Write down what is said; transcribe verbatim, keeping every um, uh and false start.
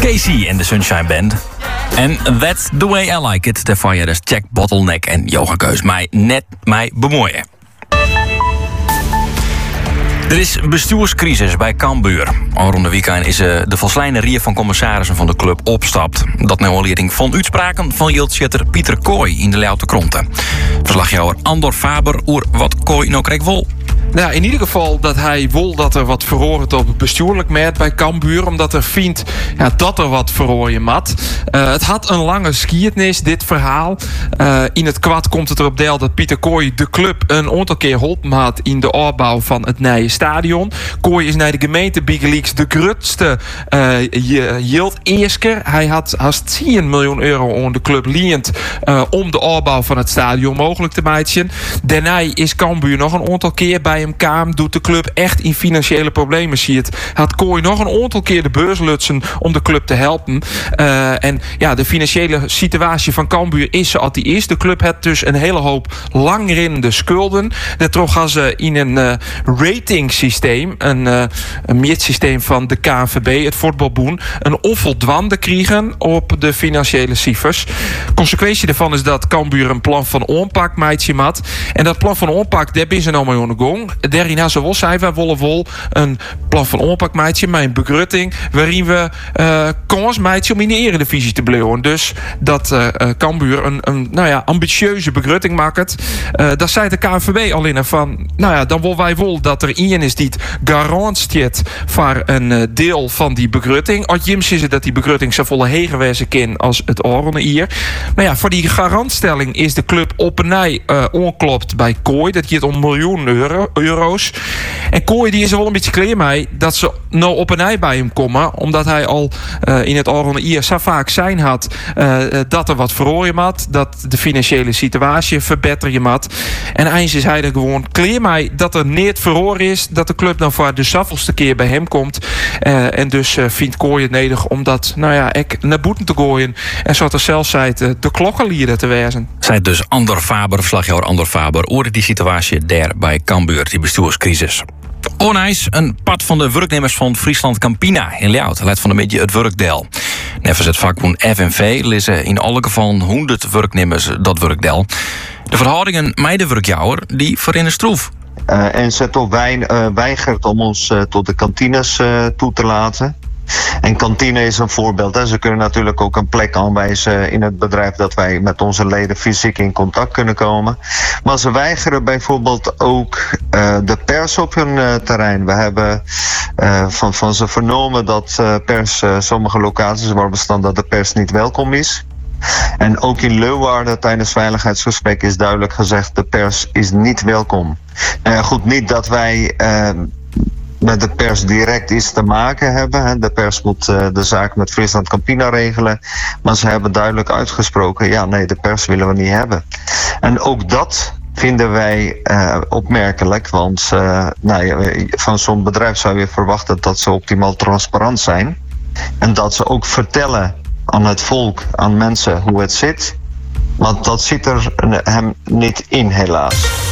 Casey en de Sunshine Band. En That's the Way I Like It. Daarvan je dus Jack Bottleneck en Johan Keus mij net mij bemoeien. Er is bestuurscrisis bij Cambuur. Al rond de weekend is uh, de volslijne rier van commissarissen van de club opstapt. Dat naar aanleiding van uitspraken van Jildschitter Pieter Kooi in de Leeuwarden Kranten. Verslagjouwer Andor Faber oer wat Kooi nou kreeg vol. Nou, in ieder geval dat hij wil dat er wat verhoord op het bestuurlijk merk bij Cambuur. Omdat er vindt ja, dat er wat verrooien mat. Uh, het had een lange geschiedenis, dit verhaal. Uh, in het kwad komt het erop deel dat Pieter Kooi de club een aantal keer geholpen had in de opbouw van het nieuwe stadion. Kooi is naar de gemeente Bigeleaks de grootste uh, Jild-eersker. Hij had haast tien miljoen euro aan de club leend uh, om de opbouw van het stadion mogelijk te maken. Daarna is Cambuur nog een aantal keer bij hem kwam, doet de club echt in financiële problemen ziet. Had Kooi nog een aantal keer de beurs lutsen om de club te helpen. Uh, en ja, de financiële situatie van Cambuur is zoals die is. De club heeft dus een hele hoop langrinnende schulden. Daardoor gaan ze in een uh, ratingsysteem, een, uh, een meetsysteem van de K N V B, het voetbalboen, een offeldwande krijgen op de financiële cijfers. Consequentie daarvan is dat Cambuur een plan van aanpak meidje mat. En dat plan van aanpak, daar is er nou mee aan de gang. Daarin hebben ze wel zei, wij willen wel een plan van aanpak meidje, met een begrutting waarin we uh, kans meidje om in de eredivisie te blijven. Dus dat uh, Cambuur een, een nou ja, ambitieuze begrutting maakt. Uh, dat zei de K N V B al in van, nou ja, dan willen wij wel dat er iemand is die het garantiet voor een uh, deel van die begrutting. Als Jims is het dat die begrutting zo volle hegenwezen kan als het Oranje hier. Maar ja, voor die garantstelling is de club op een nij uh, onklopt bij Kooi. Dat gaat om miljoen euro, euro's. En Kooi die is er wel een beetje klaar mee dat ze nou op een nij bij hem komen. Omdat hij al uh, in het Oranje hier zo vaak zijn had uh, dat er wat verrooien had. Dat de financiële situatie verbeteren had. En eens is hij er gewoon klaar mee dat er niet verhoor is. Dat de club dan voor de zoveelste keer bij hem komt. Uh, en dus uh, vindt Kooi het nodig om dat, nou ja, ek naar boeten te gooien. En zoals er zelfs zei, uh, de klokkenlieren te wezen. Zij dus Andor Faber, verslagjouwer Andor Faber, oorde die situatie daar bij Cambuur, die bestuurscrisis. Onijs, een pad van de werknemers van Friesland Campina in Leeuwarden, leidt van een beetje het werkdeel. Nevens het vakboen F N V lezen in alle gevallen honderd werknemers dat werkdeel. De verhoudingen met de werkjouwer, die verinnen stroef. Uh, en Z O Wijn uh, weigert om ons uh, tot de kantines uh, toe te laten. En kantine is een voorbeeld. Hè. Ze kunnen natuurlijk ook een plek aanwijzen in het bedrijf dat wij met onze leden fysiek in contact kunnen komen. Maar ze weigeren bijvoorbeeld ook uh, de pers op hun uh, terrein. We hebben uh, van, van ze vernomen dat uh, pers, uh, sommige locaties waar we staan, dat de pers niet welkom is. En ook in Leeuwarden tijdens veiligheidsgesprek is duidelijk gezegd, de pers is niet welkom. Uh, goed, niet dat wij uh, met de pers direct iets te maken hebben. Hè. De pers moet uh, de zaak met Friesland Campina regelen. Maar ze hebben duidelijk uitgesproken, ja nee, de pers willen we niet hebben. En ook dat vinden wij uh, opmerkelijk. Want uh, nou ja, van zo'n bedrijf zou je verwachten dat ze optimaal transparant zijn. En dat ze ook vertellen aan het volk, aan mensen hoe het zit. Want dat zit er hem niet in, helaas.